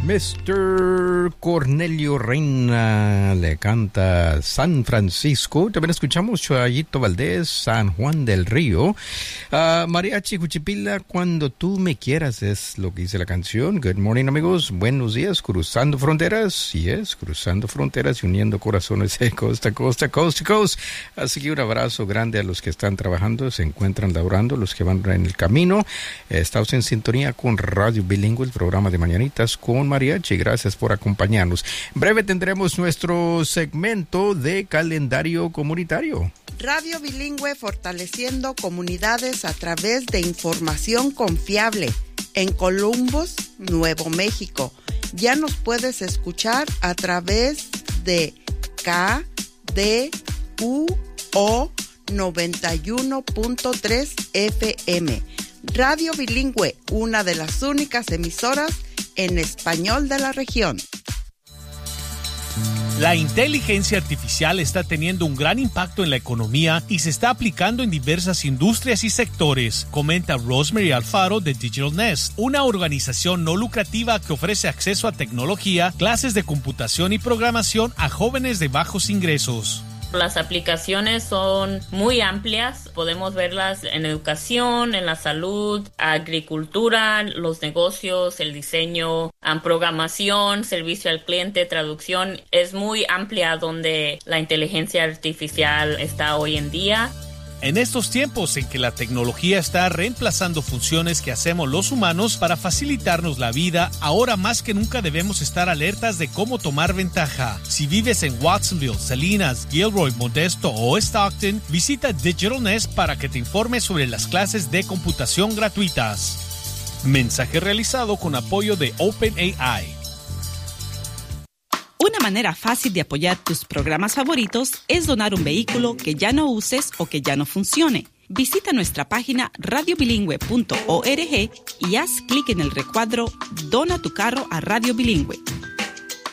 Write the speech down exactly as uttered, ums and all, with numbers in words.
mister Cornelio Reina le canta San Francisco. También escuchamos Chayito Valdés, San Juan del Río. Uh, Mariachi Cuchipila, Cuando tú me quieras, es lo que dice la canción. Good morning, amigos. Buenos días. Cruzando fronteras. Yes, cruzando fronteras y uniendo corazones de costa a costa, coast to coast. Así que un abrazo grande a los que están trabajando, se encuentran laborando, los que van en el camino. Estamos en sintonía con Radio Bilingüe, el programa de Mañanitas con Mariachi. Gracias por acompañarnos. En breve tendremos nuestro segmento de calendario comunitario. Radio Bilingüe, fortaleciendo comunidades a través de información confiable. En Columbus, Nuevo México. Ya nos puedes escuchar a través de K D U O noventa y uno punto tres F M. Radio Bilingüe, una de las únicas emisoras en español de la región. La inteligencia artificial está teniendo un gran impacto en la economía y se está aplicando en diversas industrias y sectores, comenta Rosemary Alfaro de Digital Nest, una organización no lucrativa que ofrece acceso a tecnología, clases de computación y programación a jóvenes de bajos ingresos. Las aplicaciones son muy amplias, podemos verlas en educación, en la salud, agricultura, los negocios, el diseño, programación, servicio al cliente, traducción. Es muy amplia donde la inteligencia artificial está hoy en día. En estos tiempos en que la tecnología está reemplazando funciones que hacemos los humanos para facilitarnos la vida, ahora más que nunca debemos estar alertas de cómo tomar ventaja. Si vives en Watsonville, Salinas, Gilroy, Modesto o Stockton, visita Digital Nest para que te informe sobre las clases de computación gratuitas. Mensaje realizado con apoyo de OpenAI. Una manera fácil de apoyar tus programas favoritos es donar un vehículo que ya no uses o que ya no funcione. Visita nuestra página radio bilingüe punto org y haz clic en el recuadro Dona tu carro a Radio Bilingüe.